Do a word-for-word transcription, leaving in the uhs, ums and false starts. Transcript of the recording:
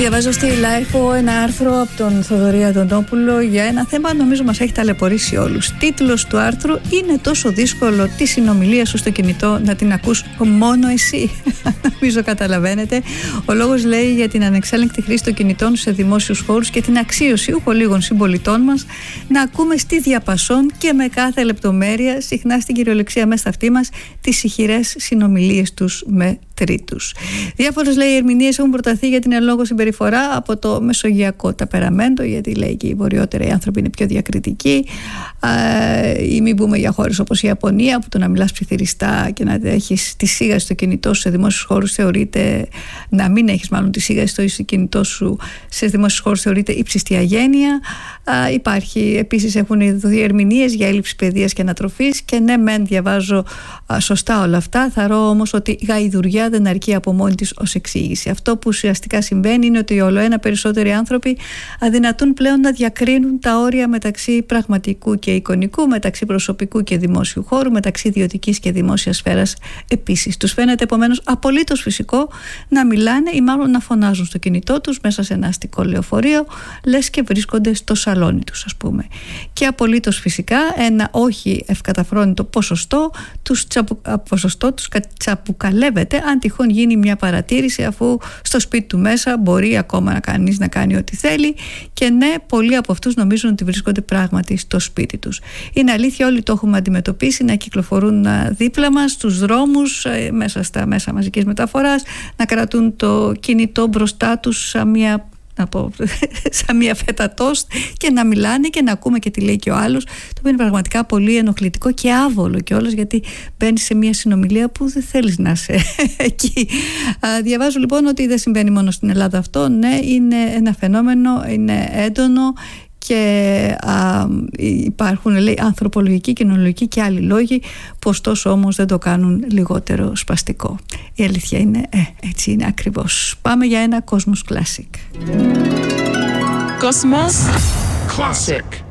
Διαβάζω στη Λάιφο ένα άρθρο από τον Θοδωρή Αντωνόπουλο για ένα θέμα νομίζω μας έχει ταλαιπωρήσει όλους. Τίτλος του άρθρου: είναι τόσο δύσκολο τη συνομιλία σου στο κινητό να την ακούς μόνο εσύ? Νομίζω καταλαβαίνετε. Ο λόγος λέει για την ανεξέλεγκτη χρήση των κινητών σε δημόσιους χώρους και την αξίωση λίγων συμπολιτών μας να ακούμε στη διαπασόν και με κάθε λεπτομέρεια, συχνά στην κυριολεξία μέσα στα αυτή μας, τις ηχηρές συνομιλίες τους με τρίτους. Διάφορες, λέει, ερμηνείες έχουν προταθεί για την εν λόγω συμπεριφορά από το μεσογειακό ταπεραμέντο, γιατί λέει και οι βορειότεροι άνθρωποι είναι πιο διακριτικοί, ή μην πούμε για χώρες όπως η Ιαπωνία, που το να μιλάς ψιθυριστά και να έχεις τη σίγαση στο κινητό σου σε δημόσιους χώρους θεωρείται, να μην έχεις μάλλον τη σίγαση στο κινητό σου σε δημόσιους χώρους θεωρείται ύψιστη αγένεια. Α, υπάρχει, επίσης έχουν δοθεί ερμηνείες για έλλειψη παιδείας και ανατροφής, και ναι μεν διαβάζω α, σωστά όλα αυτά, θαρώ όμως ότι η γαϊδουριά δεν αρκεί από μόνη της ως εξήγηση. Αυτό που ουσιαστικά συμβαίνει είναι ότι όλο ένα περισσότεροι άνθρωποι αδυνατούν πλέον να διακρίνουν τα όρια μεταξύ πραγματικού και εικονικού, μεταξύ προσωπικού και δημόσιου χώρου, μεταξύ ιδιωτικής και δημόσιας σφαίρας επίσης. Τους φαίνεται επομένως απολύτως φυσικό να μιλάνε ή μάλλον να φωνάζουν στο κινητό τους μέσα σε ένα αστικό λεωφορείο, λες και βρίσκονται στο σαλόνι τους, ας πούμε. Και απολύτως φυσικά ένα όχι ευκαταφρόνητο ποσοστό τους, τσαπου, ποσοστό τους τσαπουκαλεύεται αν τυχόν γίνει μια παρατήρηση, αφού στο σπίτι του μέσα μπορεί ακόμα να κανείς να κάνει ό,τι θέλει. Και ναι, πολλοί από αυτούς νομίζουν ότι βρίσκονται πράγματι στο σπίτι τους. Είναι αλήθεια, όλοι το έχουμε αντιμετωπίσει, να κυκλοφορούν δίπλα μας στους δρόμους, μέσα στα μέσα μαζικής μεταφοράς, να κρατούν το κινητό μπροστά τους σαν μια να πω, σαν μια φέτα τόστ και να μιλάνε και να ακούμε και τι λέει και ο άλλος, το οποίο είναι πραγματικά πολύ ενοχλητικό και άβολο κιόλας, γιατί μπαίνεις σε μια συνομιλία που δεν θέλεις να είσαι εκεί. Α, διαβάζω λοιπόν ότι δεν συμβαίνει μόνο στην Ελλάδα αυτό. Ναι, είναι ένα φαινόμενο, είναι έντονο και α, υπάρχουν, λέει, ανθρωπολογικοί, κοινωνικοί και άλλοι λόγοι που ωστόσο όμως δεν το κάνουν λιγότερο σπαστικό. Η αλήθεια είναι, ε, έτσι είναι ακριβώς. Πάμε για ένα Cosmos Classic. Cosmos Classic.